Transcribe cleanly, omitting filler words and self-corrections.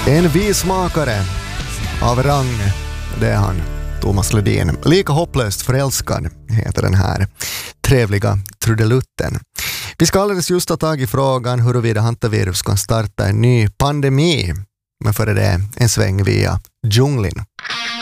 En vismakare av rang, det är han, Thomas Ledin. Lika hopplöst förälskad heter den här trevliga trudelutten. Vi ska alldeles just ta tag i frågan huruvida hantavirus kan starta en ny pandemi. Men före det en sväng via djungeln.